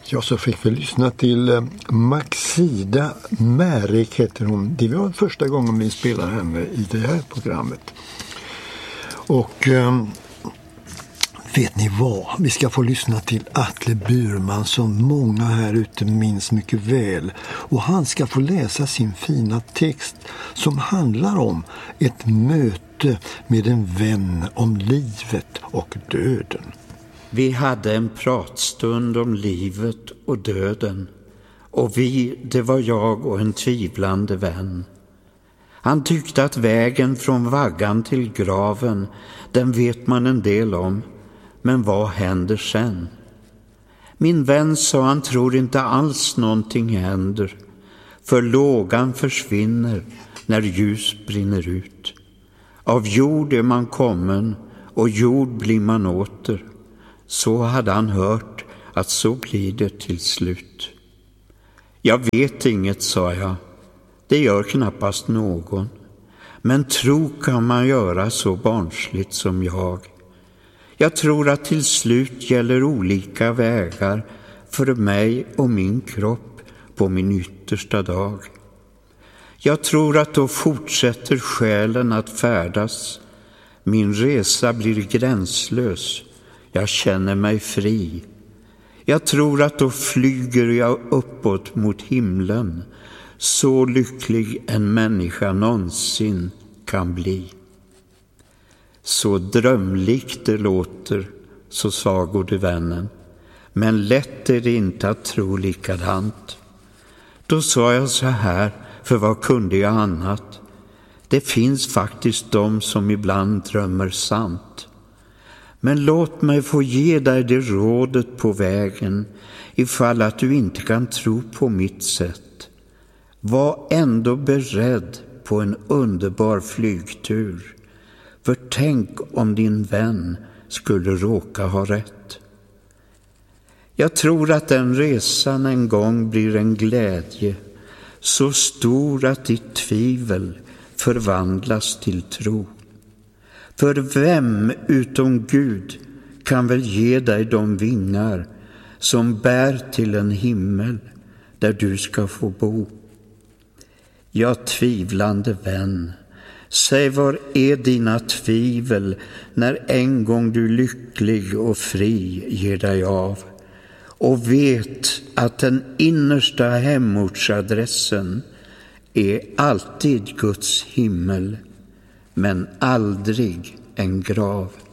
Ja, så fick vi lyssna till Maxida Märik heter hon. Det var första gången vi spelar henne i det här programmet. Och vet ni vad? Vi ska få lyssna till Atle Burman som många här ute minns mycket väl. Och han ska få läsa sin fina text som handlar om ett möte med en vän om livet och döden. Vi hade en pratstund om livet och döden, och vi, det var jag och en tvivlande vän. Han tyckte att vägen från vaggan till graven, den vet man en del om, men vad händer sen? Min vän sa han tror inte alls någonting händer, för lågan försvinner när ljus brinner ut. Av jord är man kommen och jord blir man åter. Så hade han hört att så blir det till slut. Jag vet inget, sa jag. Det gör knappast någon. Men tro kan man göra så barnsligt som jag. Jag tror att till slut gäller olika vägar för mig och min kropp på min yttersta dag. Jag tror att då fortsätter själen att färdas. Min resa blir gränslös. Jag känner mig fri. Jag tror att då flyger jag uppåt mot himlen, så lycklig en människa någonsin kan bli. Så drömlikt det låter, så sa gode vännen, men lätt är det inte att tro likadant. Då sa jag så här, för vad kunde jag annat? Det finns faktiskt de som ibland drömmer sant. Men låt mig få ge dig det rådet på vägen, ifall att du inte kan tro på mitt sätt. Var ändå beredd på en underbar flygtur, för tänk om din vän skulle råka ha rätt. Jag tror att den resan en gång blir en glädje, så stor att ditt tvivel förvandlas till tro. För vem utom Gud kan väl ge dig de vingar som bär till en himmel där du ska få bo? Ja, tvivlande vän, säg var är dina tvivel när en gång du lycklig och fri ger dig av? Och vet att den innersta hemortsadressen är alltid Guds himmel, men aldrig en grav.